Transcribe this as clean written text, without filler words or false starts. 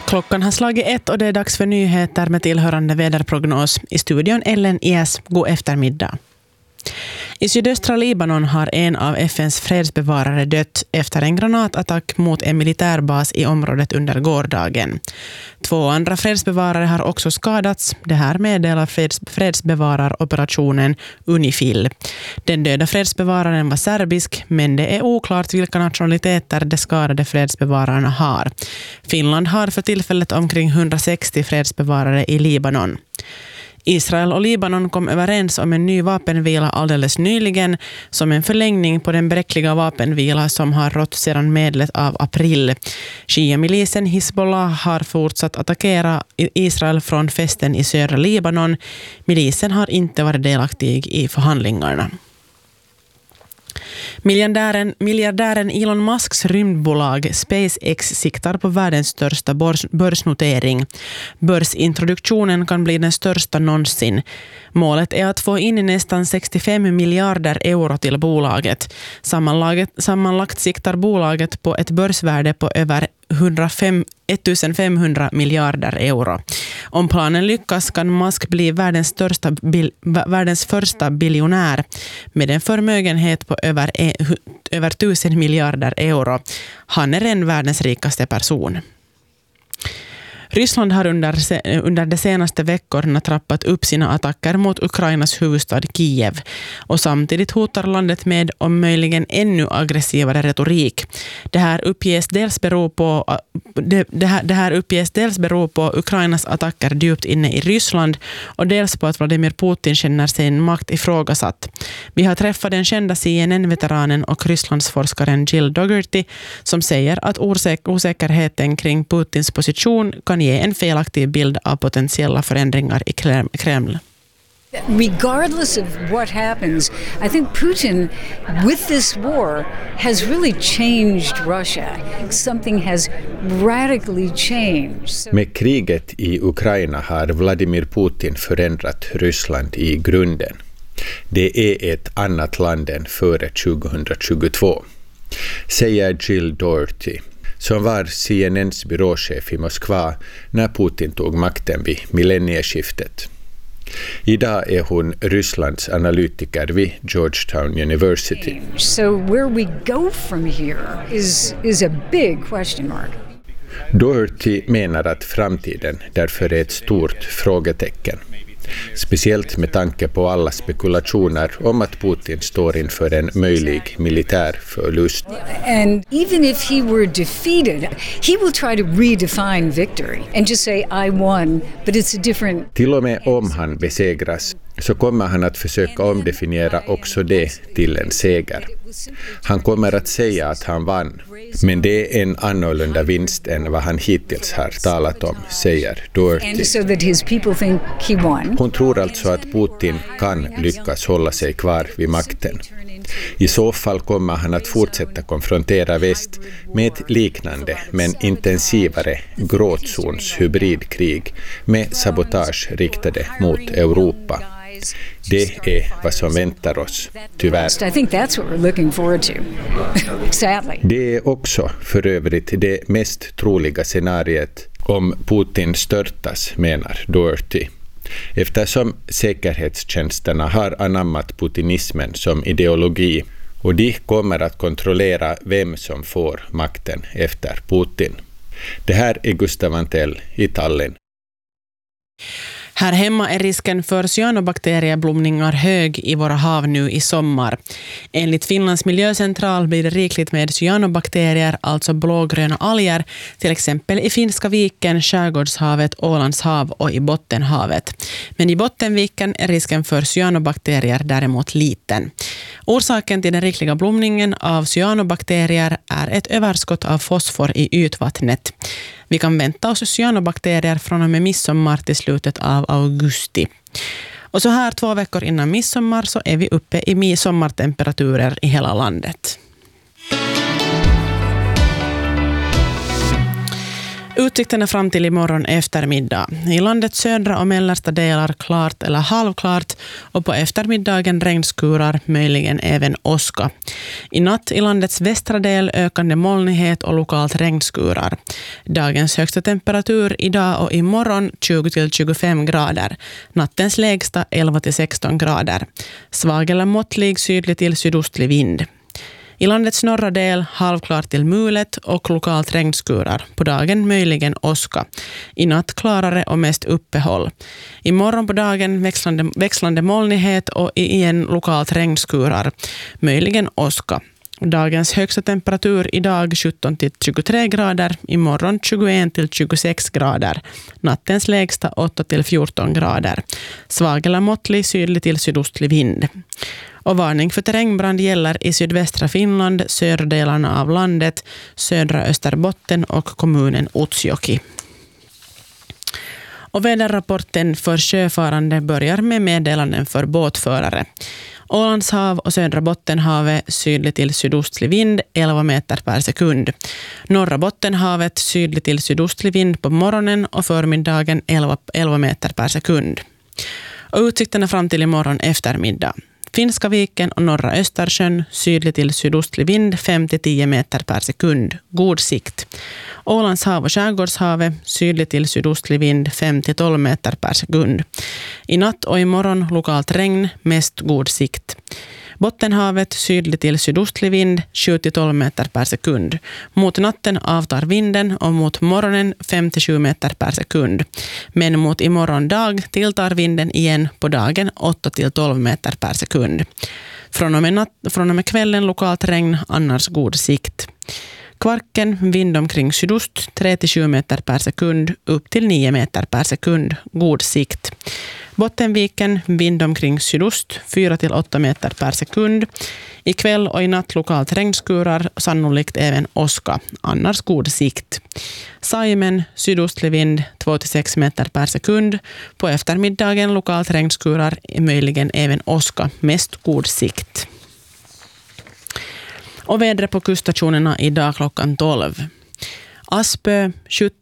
Klockan har slagit 1 och det är dags för nyheter med tillhörande väderprognos. I studion Ellen Ies, god eftermiddag. I sydöstra Libanon har en av FNs fredsbevarare dött efter en granatattack mot en militärbas i området under gårdagen. 2 andra fredsbevarare har också skadats. Det här meddelar fredsbevarararoperationen UNIFIL. Den döda fredsbevararen var serbisk, men det är oklart vilka nationaliteter de skadade fredsbevararna har. Finland har för tillfället omkring 160 fredsbevarare i Libanon. Israel och Libanon kom överens om en ny vapenvila alldeles nyligen som en förlängning på den bräckliga vapenvila som har rått sedan medlet av april. Shia-milisen Hezbollah har fortsatt attackera Israel från fästen i södra Libanon. Milisen har inte varit delaktig i förhandlingarna. Miljardären Elon Musks rymdbolag SpaceX siktar på världens största börsnotering. Börsintroduktionen kan bli den största någonsin. Målet är att få in nästan 65 miljarder euro till bolaget. Sammanlagt siktar bolaget på ett börsvärde på över 1500 miljarder euro. Om planen lyckas kan Musk bli världens första biljonär med en förmögenhet på över 1000 miljarder euro. Han är en världens rikaste person. Ryssland har under de senaste veckorna trappat upp sina attacker mot Ukrainas huvudstad Kiev och samtidigt hotar landet med om möjligen ännu aggressivare retorik. Det här uppges dels bero på Ukrainas attacker djupt inne i Ryssland och dels på att Vladimir Putin känner sin makt ifrågasatt. Vi har träffat den kända CNN-veteranen och Rysslandsforskaren Jill Dougherty som säger att osäkerheten kring Putins position kan ge en felaktig bild av potentiella förändringar i Kreml. Regardless of what happens, I think Putin, with this war, has really changed Russia. Something has radically changed. Med kriget i Ukraina har Vladimir Putin förändrat Ryssland i grunden. Det är ett annat land än före 2022, säger Jill Dougherty, som var CNNs byråchef i Moskva när Putin tog makten vid millennieskiftet. Idag är hon Rysslands analytiker vid Georgetown University. So where we go from here is a big question mark. Dougherty menar att framtiden därför är ett stort frågetecken. Speciellt med tanke på alla spekulationer om att Putin står inför en möjlig militär förlust. And even if he were defeated, he will try to redefine victory and just say I won, but it's a different. Till och med om han besegras så kommer han att försöka omdefiniera också det till en seger. Han kommer att säga att han vann, men det är en annorlunda vinst än vad han hittills har talat om, säger Dougherty. Hon tror alltså att Putin kan lyckas hålla sig kvar vid makten. I så fall kommer han att fortsätta konfrontera väst med ett liknande men intensivare gråtzons hybridkrig med sabotage riktade mot Europa. Det är vad som väntar oss, tyvärr. I think that's what we're looking forward to. Sadly. Det är också för övrigt det mest troliga scenariet om Putin störtas, menar Dougherty. Eftersom säkerhetstjänsterna har anammat putinismen som ideologi och de kommer att kontrollera vem som får makten efter Putin. Det här är Gustav Antell i Tallinn. Här hemma är risken för cyanobakterieblomningar hög i våra hav nu i sommar. Enligt Finlands miljöcentral blir det rikligt med cyanobakterier, alltså blågröna alger, till exempel i Finska viken, Skärgårdshavet, Ålandshav och i Bottenhavet. Men i Bottenviken är risken för cyanobakterier däremot liten. Orsaken till den rikliga blomningen av cyanobakterier är ett överskott av fosfor i ytvattnet. Vi kan vänta oss cyanobakterier från och med midsommar till slutet av augusti. Och så här 2 veckor innan midsommar så är vi uppe i sommartemperaturer i hela landet. Utsikterna fram till imorgon eftermiddag. I landets södra och mellersta delar klart eller halvklart och på eftermiddagen regnskurar, möjligen även åska. I natt i landets västra del ökande molnighet och lokalt regnskurar. Dagens högsta temperatur idag och imorgon 20-25 grader. Nattens lägsta 11-16 grader. Svag eller måttlig sydlig till sydostlig vind. I landets norra del halvklart till mulet och lokalt regnskurar. På dagen möjligen åska. I natt klarare och mest uppehåll. Imorgon på dagen växlande molnighet och igen lokalt regnskurar. Möjligen åska. Dagens högsta temperatur idag 17-23 grader. Imorgon 21-26 grader. Nattens lägsta 8-14 grader. Svag eller måttlig sydlig till sydostlig vind. Och varning för terrängbrand gäller i sydvästra Finland, södra delarna av landet, södra Österbotten och kommunen Utsjoki. Och väderrapporten för sjöfarande börjar med meddelanden för båtförare. Ålands hav och södra Bottenhavet sydlig till sydostlig vind 11 meter per sekund. Norra Bottenhavet sydlig till sydostlig vind på morgonen och förmiddagen 11 meter per sekund. Och utsikterna fram till imorgon eftermiddag. Finska viken och norra Östersjön sydlig till sydostlig vind 5-10 meter per sekund. God sikt. Ålands hav och Skärgårdshavet sydlig till sydostlig vind 5-12 meter per sekund. I natt och imorgon lokalt regn, mest god sikt. Bottenhavet sydlig till sydostlig vind 7-12 meter per sekund. Mot natten avtar vinden och mot morgonen 5-7 meter per sekund. Men mot imorgon dag tilltar vinden igen på dagen 8-12 meter per sekund. Från och med kvällen lokalt regn, annars god sikt. Kvarken vind omkring sydost 3-7 meter per sekund upp till 9 meter per sekund, god sikt. Bottenviken vind omkring sydost 4-8 meter per sekund. I kväll och i natt lokalt regnskurar, sannolikt även åska, annars god sikt. Saimen sydostlig vind 2-6 meter per sekund. På eftermiddagen lokalt regnskurar, möjligen även åska, mest god sikt. Och vädret på kuststationerna idag klockan 12. Aspö 17